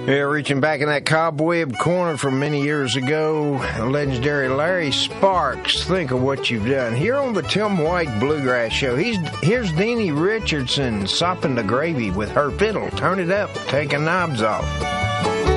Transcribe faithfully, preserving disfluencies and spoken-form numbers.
Yeah, reaching back in that cobweb corner from many years ago, legendary Larry Sparks. Think of what you've done. Here on the Tim White Bluegrass Show, he's here's Deanie Richardson sopping the gravy with her fiddle. Turn it up, taking knobs off.